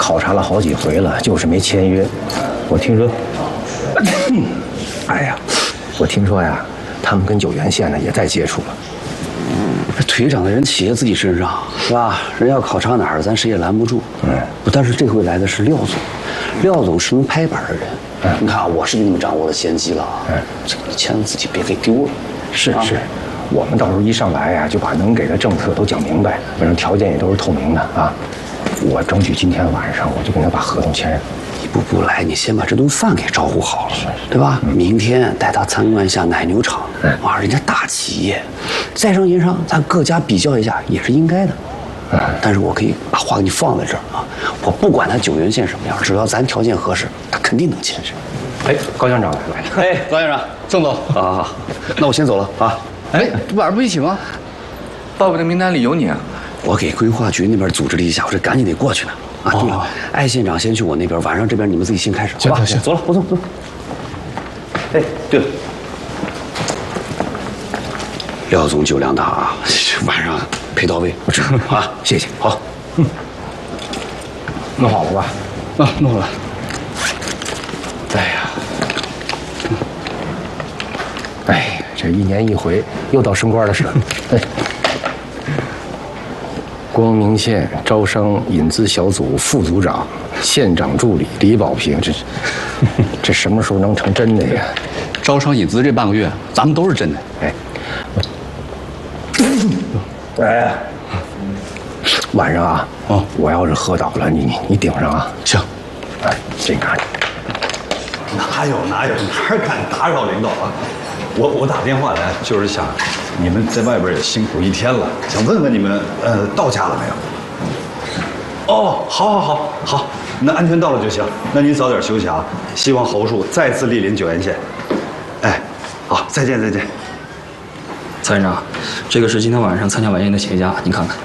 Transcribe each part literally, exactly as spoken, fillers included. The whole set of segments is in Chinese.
考察了好几回了，就是没签约。我听说，哎呀，我听说呀，他们跟九原县呢也在接触了。 这腿长在人企业自己身上，是吧？人要考察哪儿，咱谁也拦不住。嗯，但是这回来的是廖总，廖总是能拍板的人。嗯，你看，我是给你们掌握了先机了啊。嗯，这个钱自己别给丢了。 是是，我们到时候一上来呀，就把能给的政策都讲明白，反正条件也都是透明的啊。我争取今天晚上我就跟他把合同签上。 一步步来，你先把这顿饭给招呼好了，对吧？嗯、明天带他参观一下奶牛场，啊，人家大企业，在商言商，咱各家比较一下也是应该的。嗯，但是我可以把话给你放在这儿啊，我不管他九原县什么样，只要咱条件合适，他肯定能签上。 哎，高乡长来了。 哎，高院长，郑总，好好好，那我先走了啊。 哎，晚上不一起吗？报表的名单里有你啊。 我给规划局那边组织了一下，我这赶紧得过去呢。啊，对了，艾县长先去我那边，晚上这边你们自己先开始，好吧？行，走了，我走走。哎，对了，廖总酒量大啊，晚上陪到位，我知道啊，谢谢。好，嗯， 弄好了吧？ 啊，弄好了。 哎呀，哎，这一年一回，又到升官的时候。哎。光明县招商引资小组副组长、县长助理李保平，这这什么时候能成真的呀？ 招商引资这半个月，咱们都是真的。 哎，哎，晚上啊，哦，我要是喝倒了，你你顶上啊。 行。 哎，这个。 哪有哪有，哪敢打扰领导啊？我我打电话来就是想，你们在外边也辛苦一天了，想问问你们，呃，到家了没有？哦，好，好，好，好，那安全到了就行。那您早点休息啊。希望侯叔再次莅临九原县。哎，好，再见，再见。 蔡院长，这个是今天晚上参加晚宴的企业家，您看看。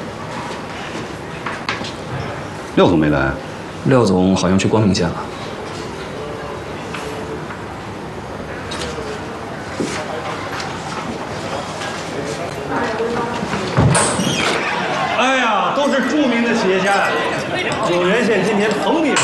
廖总没来？ 廖总好像去光明县了。 哎呀，都是著名的企业家，九原县今天捧你。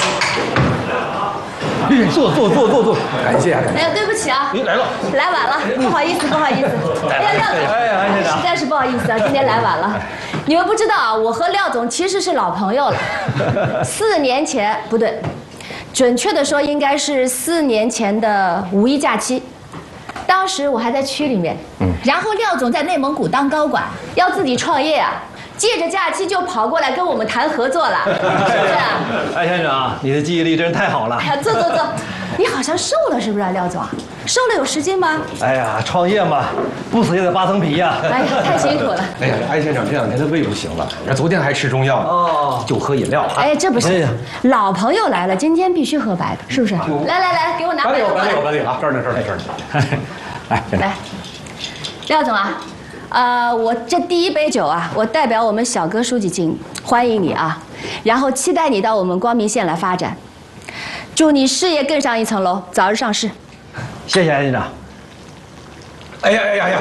坐坐坐坐坐， 感谢啊！ 哎呀，对不起啊， 您来了， 来晚了，不好意思，不好意思。哎呀，廖总， 哎呀，安县长， 实在是不好意思啊，今天来晚了。你们不知道啊，我和廖总其实是老朋友了。四年前不对，准确的说应该是四年前的五一假期。当时我还在区里面，嗯，然后廖总在内蒙古当高管，要自己创业啊。借着假期就跑过来跟我们谈合作了，是不是啊？ 艾县长，你的记忆力真是太好了。 哎呀，坐坐坐，你好像瘦了是不是啊，廖总？瘦了有十斤吗？ 哎呀，创业嘛，不死也得扒层皮呀。 哎呀，太辛苦了。 哎呀，艾县长这两天他胃不行了，那昨天还吃中药呢，哦，就喝饮料。 哎，这不行，老朋友来了，今天必须喝白的，是不是？来来来，给我拿白的过来。 白酒，白酒啊，这儿呢，这儿呢，这儿呢。来来，廖总啊。呃，我这第一杯酒啊，我代表我们小哥书记敬你，欢迎你啊，然后期待你到我们光明县来发展，祝你事业更上一层楼，早日上市。 谢谢安县长。 哎呀哎呀呀！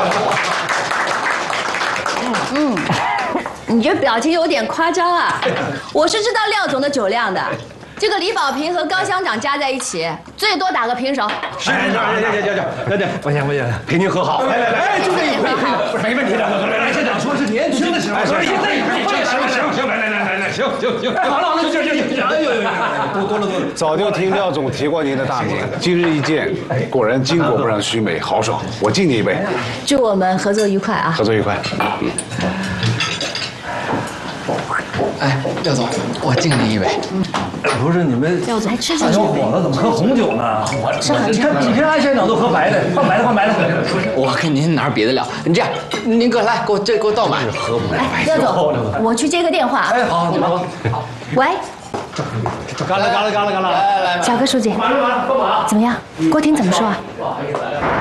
嗯，你这表情有点夸张啊，我是知道廖总的酒量的。这个李保平和高乡长加在一起，最多打个平手。 是，行行行行行，那这不行不行，陪您和好。来来来，就这一回，不是没问题的。来，县长说是年轻的时候，行行行行行，来来来来来，行行行，好了好了，行行行行，哎呦呦，多多了多了。 早就听廖总提过您的大名，今日一见，果然巾帼不让须眉，豪爽。我敬你一杯， 祝我们合作愉快啊！ 合作愉快。 哎，廖总，我敬您一杯。 不是你们廖总，来吃大小伙子怎么喝红酒呢？我我这看比平安县长都喝白的，换白的换白的。 我跟您哪儿比得了？你这样，您哥来给我这给我倒满。 喝不来。 廖总，我去接个电话啊。 哎，好，你忙。 喂。 干了干了干了干了！来来来， 小哥书记，怎么样？郭婷怎么说啊？